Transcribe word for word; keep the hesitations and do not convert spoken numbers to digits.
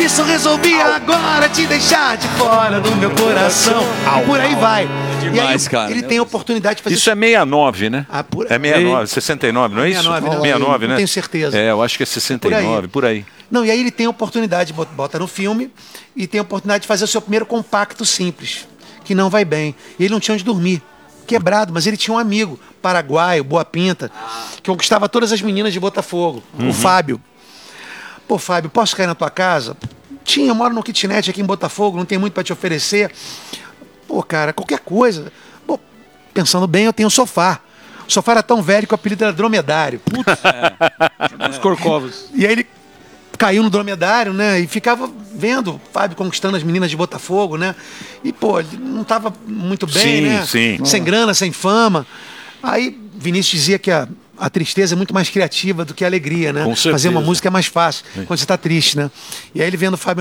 isso, resolvi agora te deixar de fora do meu coração. E por aí vai. Demais, e aí, cara. ele tem a oportunidade de fazer... Isso é sessenta e nove, né? Ah, por... É sessenta e nove, sessenta e nove, não é isso? sessenta e nove, não. sessenta e nove, né? Não tenho certeza. É, eu acho que é sessenta e nove, por aí. Não, e aí ele tem a oportunidade, bota no filme, e tem a oportunidade de fazer o seu primeiro compacto simples, que não vai bem. E ele não tinha onde dormir, quebrado, mas ele tinha um amigo, paraguaio, boa pinta, que conquistava todas as meninas de Botafogo, Uhum. o Fábio. Pô, Fábio, posso cair na tua casa? Tinha, eu moro no kitnet aqui em Botafogo, não tem muito para te oferecer. Pô, cara, qualquer coisa. Pô, pensando bem, eu tenho um sofá. O sofá era tão velho que o apelido era dromedário. Putz. É. Os corcovos. E aí ele caiu no dromedário, né? E ficava vendo o Fábio conquistando as meninas de Botafogo, né? E, pô, ele não estava muito bem, Sim, né? sim. Sem grana, sem fama. Aí Vinícius dizia que a, a tristeza é muito mais criativa do que a alegria, né? Com certeza. Fazer uma música é mais fácil quando você está triste, né? E aí ele vendo o Fábio